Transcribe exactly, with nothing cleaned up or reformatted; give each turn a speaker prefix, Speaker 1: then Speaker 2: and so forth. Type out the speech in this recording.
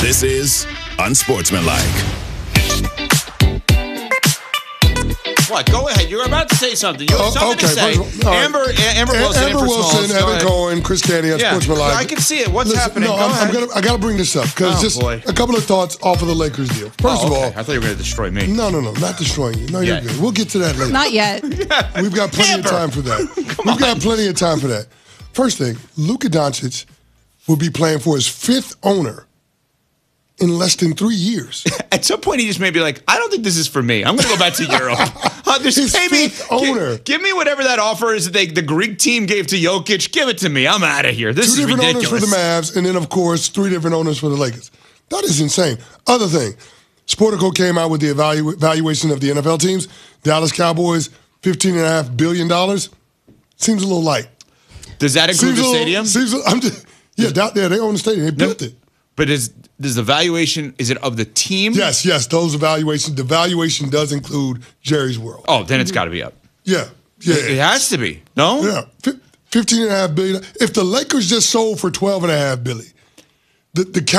Speaker 1: This is Unsportsmanlike.
Speaker 2: What? Go ahead. You were about to say something. You have
Speaker 3: Oh,
Speaker 2: something
Speaker 3: okay,
Speaker 2: to say.
Speaker 3: first of all, all right.
Speaker 2: Amber, Amber
Speaker 3: A-
Speaker 2: Wilson,
Speaker 3: Amber
Speaker 2: in for
Speaker 3: Wilson,
Speaker 2: Smalls. Go
Speaker 3: Evan
Speaker 2: ahead.
Speaker 3: Cohen, Chris Canty on
Speaker 2: Yeah,
Speaker 3: Sportsmanlike.
Speaker 2: I can see it. What's
Speaker 3: Listen,
Speaker 2: happening?
Speaker 3: No,
Speaker 2: Go
Speaker 3: I'm, I'm
Speaker 2: ahead.
Speaker 3: gonna, I got to bring this up because
Speaker 2: Oh,
Speaker 3: just
Speaker 2: boy.
Speaker 3: a couple of thoughts off of the Lakers deal. First
Speaker 2: Oh,
Speaker 3: of
Speaker 2: okay.
Speaker 3: all,
Speaker 2: I thought you were going to destroy me.
Speaker 3: no, no, no, not destroying you. No, you're
Speaker 2: Yeah.
Speaker 3: good. We'll get to that later.
Speaker 4: Not yet.
Speaker 3: We've got plenty
Speaker 2: Amber.
Speaker 3: of time for that. We've got plenty of time for that. First thing, Luka Doncic will be playing for his fifth owner in less than three years.
Speaker 2: At some point, he just may be like, I don't think this is for me. I'm going to go back to Europe. Uh, just
Speaker 3: His
Speaker 2: pay me,
Speaker 3: fifth owner.
Speaker 2: Give, give me whatever that offer is that they, the Greek team gave to Jokic. Give it to me. I'm out of here. This
Speaker 3: Two
Speaker 2: is
Speaker 3: different
Speaker 2: ridiculous.
Speaker 3: owners for the Mavs, and then, of course, three different owners for the Lakers. That is insane. Other thing, Sportico came out with the evalu- evaluation of the N F L teams. Dallas Cowboys, fifteen point five billion dollars. Seems a little light.
Speaker 2: Does that include
Speaker 3: Seems
Speaker 2: the
Speaker 3: a little-
Speaker 2: stadium?
Speaker 3: Seems a- I'm just, yeah, down there, they own the stadium. They
Speaker 2: No.
Speaker 3: built it.
Speaker 2: But is does the valuation, is it of the team?
Speaker 3: Yes, yes, those evaluations. The valuation does include Jerry's World.
Speaker 2: Oh, then it's got to be up.
Speaker 3: Yeah, yeah.
Speaker 2: It has to be. No?
Speaker 3: Yeah, Fif- fifteen and a half billion. If the Lakers just sold for twelve and a half billion, the the